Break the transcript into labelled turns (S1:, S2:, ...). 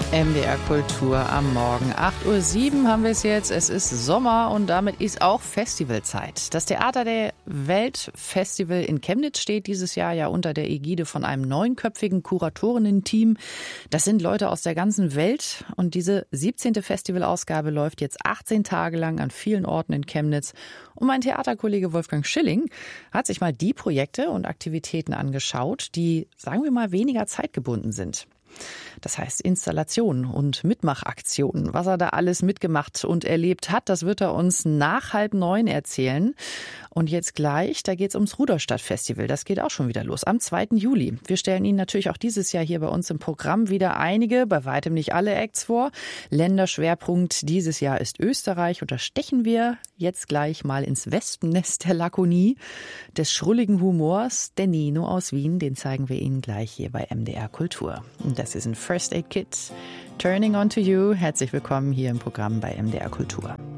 S1: MDR Kultur am Morgen. 8:07 Uhr haben wir es jetzt. Es ist Sommer und damit ist auch Festivalzeit. Das Theater der Welt Festival in Chemnitz steht dieses Jahr ja unter der Ägide von einem 9-köpfigen Kuratorinnen-Team. Das sind Leute aus der ganzen Welt und diese 17. Festivalausgabe läuft jetzt 18 Tage lang an vielen Orten in Chemnitz. Und mein Theaterkollege Wolfgang Schilling hat sich mal die Projekte und Aktivitäten angeschaut, die, sagen wir mal, weniger zeitgebunden sind. Das heißt Installationen und Mitmachaktionen. Was er da alles mitgemacht und erlebt hat, das wird er uns nach 8:30 erzählen. Und jetzt gleich, da geht es ums Rudolstadt-Festival. Das geht auch schon wieder los, am 2. Juli. Wir stellen Ihnen natürlich auch dieses Jahr hier bei uns im Programm wieder einige, bei weitem nicht alle Acts vor. Länderschwerpunkt dieses Jahr ist Österreich. Und da stechen wir jetzt gleich mal ins Wespennest der Lakonie, des schrulligen Humors. Der Nino aus Wien, den zeigen wir Ihnen gleich hier bei MDR Kultur. Und das ist ein First Aid Kit. Turning on to You. Herzlich willkommen hier im Programm bei MDR Kultur.